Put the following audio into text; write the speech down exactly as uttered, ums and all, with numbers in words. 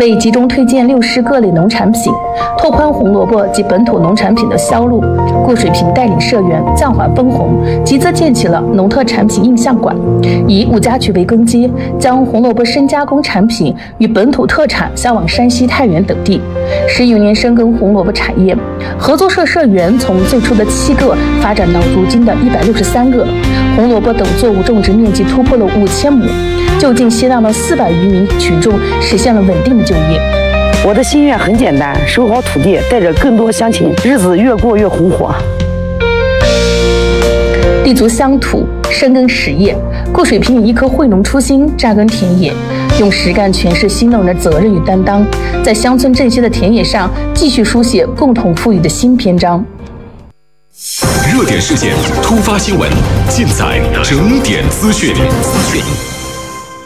为集中推荐六市各类农产品，拓宽红萝卜及本土农产品的销路，顾水平带领社员暂缓分红，集资建起了农特产品印象馆，以五家渠为根基，将红萝卜深加工产品与本土特产销往山西太原等地，十余年深耕红萝卜产业。合作社社员从最初的七个发展到如今的一百六十三个，红萝卜等作物种植面积突破了五千亩，就近吸纳了四百余名群众，实现了稳定的就业。 我的心愿很简单，守好土地，带着更多乡亲，日子越过越红火。 立足乡土，深耕实业，顾水平以一颗惠农初心扎根田野，用实干诠释新农人的责任与担当，在乡村振兴的田野上继续书写共同富裕的新篇章。 热点事件、突发新闻，尽在整点资讯。